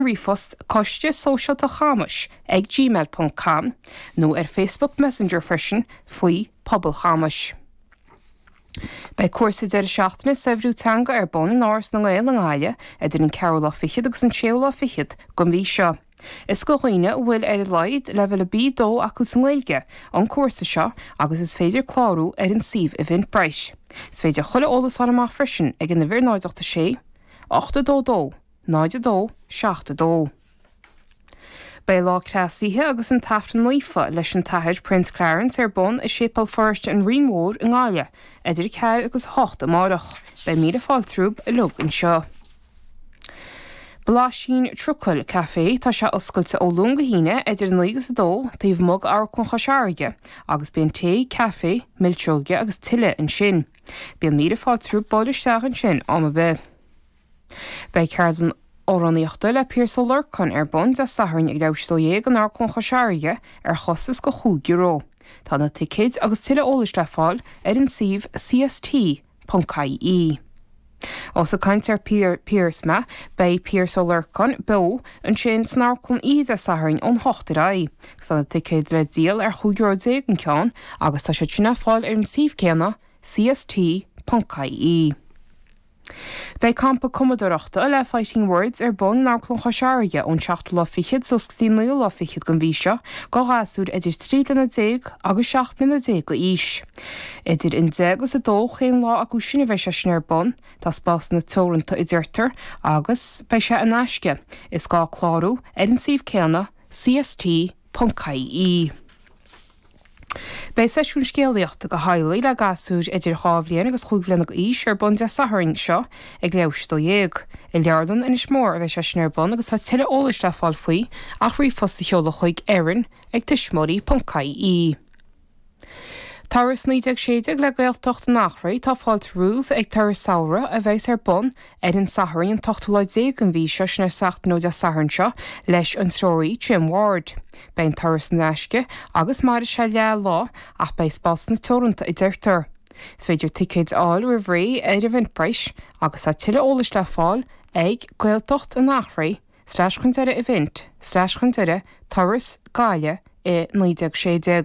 Rifost coiste sóisialta chamas ag gmail.com nó Facebook Messenger freisin faoi pobl chamas. Bei cuasa deir seachtainna saibhrútanga bon in áras na gael an gáile idir an ceol fichiad agus an séol fichiad go bhí seo. Is go dhaoine bhfuil leid le bhfuil bí dó acu san gailge an cuasa seo agus is féidir chlárú an sibh a bhaint breis. Is féidir chuile ólas amach freisin ag na bhir 9 8 9 7 Bei lá creasíthe agus an tafran lífa leis an tathir Prince Clarence bon is sépal first an rimhór an gáile, idir ceir agus 8 amárach, bei míle fáiltrúb a lug an seo. Bláisín Trucail Café tá se oscailte ó Lunga híine idir an 9 taobh mug Arclan Chasearige, agus bíon té, café, milteoge agus tuile an sin. Bíon míle fáiltrúb báilisteach an sin am a be. Bei ceardan óráníochta le Pearsall Lurcan bon de saharn ag leabhstóidh an Arclan Chasearige chostas go chúguró. Tá na ticéid agus tuile ólas le fáil an sibh cst.caí. Os a caint Pears me bei Pearsall Lurcan bo an sin san Arclan iad a saharn an hochtará. Gus na ticéid le díal chúguró déag an ceann agus tá sé tuna fáil an sibh céanna cst.caí. Bei campa commodorachta le Fighting Words bon Arclan Chasearige ón 7 fichiad so 9 fichiad go bhí seo go ghasúd idir 3 agus 7 go ís. Idir in 10 agus a 2 chéan lá acu sinna bheith se sin bon, tá spás na tóranta i ddeirtar agus bei se an aisce is gá chlárú an sibh céanna cst.caí. Bei seisiún scéalaíochta go hailigh le gasúr idir chábhlíon agus chuaibhlíon go ís bon de saharn seo ag leabhstóidh. I leardan in is mór a bheith se sin bon agus tá tuile ólas le fáil faoi ach rifost a cheola chuig éireann ag tuismórí.caí. Taras 9 le gaeltocht nachraí tá fáilt rúh ag taras saora a bheits bon an saharn an 8 an bhí seo sin 7 nó de saharn seo leis an sóirí Jim Ward. Bein taras neisce agus mar se le lá ach bei spás na tóranta i ddeirtar. Is féidir ticéid áil ri bhrí ar a bhaint breis agus tá tuile ólas le fáil ag gaeltocht a nachraí /chuinteire i bhaint /chuinteire taras gáile i 9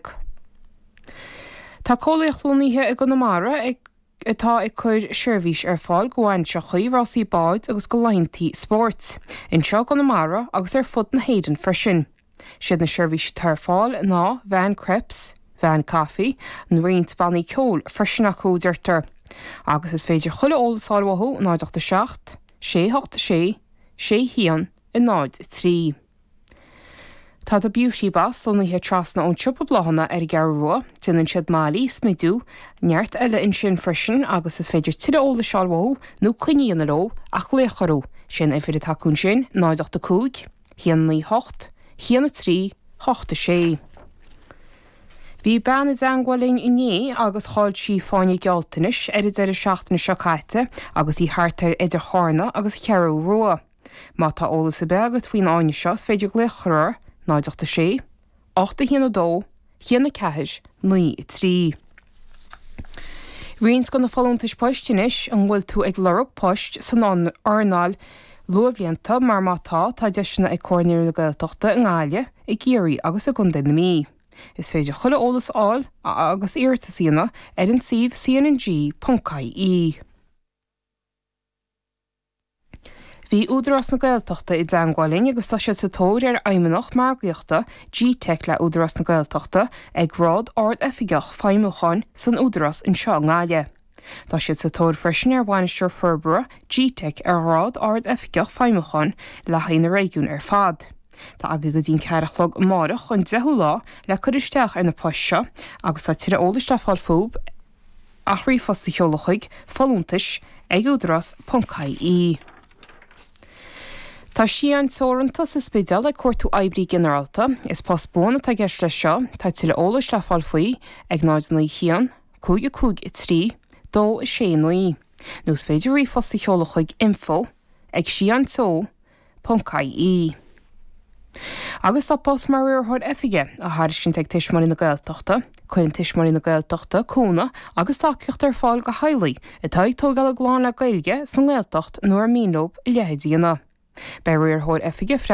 Tá cólaíochtlóníthe ag go namara atá ag chuir seirbhís fáil gohain se chuí Rossi Báid agus go laintí sport. In seo go namara agus fud na héidir freisin. Siad na seirbhís tar fáil ná bhean crepes, bhean caí an riont bannaí ceol freisin acu deirtar. Agus is féidir chuile ólasáilwathú 9 6 hían i 9 Tá a beauty bas sonnaithe trasna ón siúpa blahanna ar gearrua, dunan siad málaí smidú, neart eile in sin freisin agus is féidir tuile óla sealwathú nó cuiníana ró ach lécharú sin é féidir taún sin 9 hían 8, hían 3, 8 Bhí ben is angwalin iné agus cháil sí fáinne gealtanis ar idir 7 seocaite agus í háartar idir chána agus cearú roa. Má tá ólas a beagad faoin áine seo féidir lécharúir 9 8 hían 2, hían 4, 9 Rions go na fallúntais poistinis an bhfuil tú ag lorug poist san an arnáil luamhlíonanta mar mátá tá deisina ag cóirníú na gaeltochta an gáile i géirí agus a gunda na mí. Is féidir chuile ólas áil agus iarta sína ar an sibh cng.caí. Bhí údarás na gaeltochta i dangwalin agus tá sé sa tóir ar aimimeach margaíochta G-Tech le údarás na gaeltochta ag rád ard efigach feimimeáin san údarás in seo ngáile. Tá sé sa tóir freisin ar bhainisteoir Ferbara G-Tech ar rád ard efigach feimimeáin le haina réigiún ar fad. Tá aga go dtín cearachlog márach an 10 lá le chuiristeach ar na poist seo agus tá tíre ólas le fáil fób ach rifost a cheolachuig fallúntais ag údarás.caí. Tá síán sóranta sa spidal le cuairtú aibrí generalta, is postbóna tá gceist le seo, tá tíle ólas le fáil faoi ag 9 hían, 5 3, 2 6 Nus féidir rifost a cheolachuig info ag síánsó.caí. Agus tá post mar thud efige a háirsin ag tuismarí na gaeltochta, chuinn tuismarí na gaeltochta cúna agus taceocht ar fáil go hailigh atá ag tógáil a gláán le gailge san gaeltocht nuair mílób i lehéidíana. Bei riir thóir efige